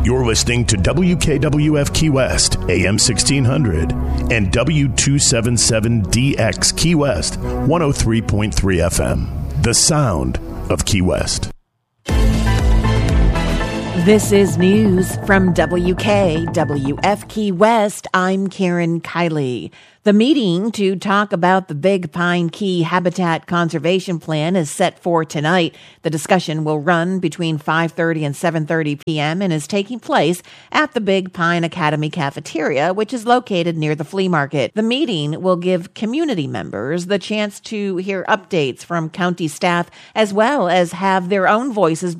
You're listening to WKWF Key West, AM 1600, and W277DX Key West, 103.3 FM. The sound of Key West. This is news from WKWF Key West. I'm Karen Kiley. The meeting to talk about the Big Pine Key Habitat Conservation Plan is set for tonight. The discussion will run between 5:30 and 7:30 p.m. and is taking place at the Big Pine Academy Cafeteria, which is located near the flea market. The meeting will give community members the chance to hear updates from county staff as well as have their own voices